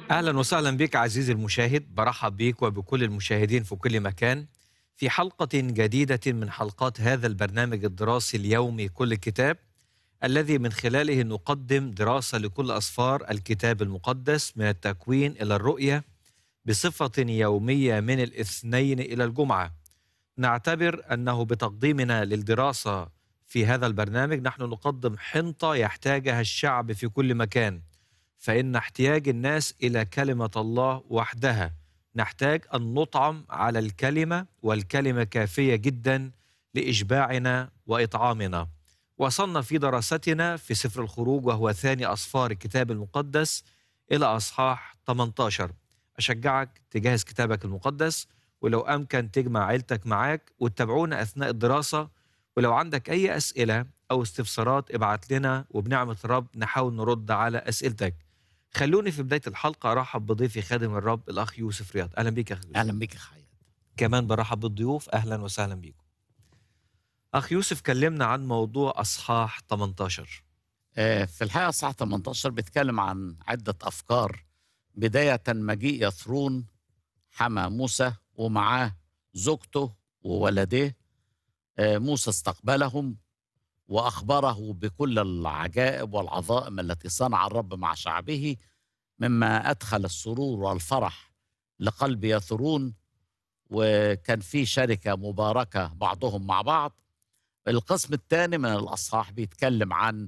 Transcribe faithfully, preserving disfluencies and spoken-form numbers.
أهلا وسهلا بك عزيزي المشاهد، برحب بك وبكل المشاهدين في كل مكان في حلقة جديدة من حلقات هذا البرنامج الدراسي اليومي كل كتاب، الذي من خلاله نقدم دراسة لكل أسفار الكتاب المقدس من التكوين إلى الرؤية بصفة يومية من الاثنين إلى الجمعة. نعتبر أنه بتقديمنا للدراسة في هذا البرنامج نحن نقدم حنطة يحتاجها الشعب في كل مكان، فإن احتياج الناس إلى كلمة الله وحدها. نحتاج أن نطعم على الكلمة، والكلمة كافية جدا لإشباعنا وإطعامنا. وصلنا في دراستنا في سفر الخروج، وهو ثاني أسفار الكتاب المقدس، إلى أصحاح ثمانية عشر. أشجعك تجهز كتابك المقدس، ولو أمكن تجمع عيلتك معاك وتتابعونا أثناء الدراسة. ولو عندك أي أسئلة أو استفسارات ابعت لنا، وبنعمة الرب نحاول نرد على أسئلتك. خلوني في بداية الحلقة أرحب بضيفي خادم الرب الأخ يوسف رياض. أهلا بيك يا أخي يوسف. اهلا بك يا خير. كمان برحب بالضيوف، أهلا وسهلا بيكم. أخ يوسف، كلمنا عن موضوع أصحاح ثمانية عشر. آه، في الحقيقه اصحاح ثمانية عشر بيتكلم عن عده افكار. بدايه مجيء يثرون حمى موسى ومعاه زوجته وولديه. آه، موسى استقبلهم واخبره بكل العجائب والعظائم التي صنع الرب مع شعبه، مما ادخل السرور والفرح لقلب يثرون، وكان في شركه مباركه بعضهم مع بعض. القسم الثاني من الاصحاح بيتكلم عن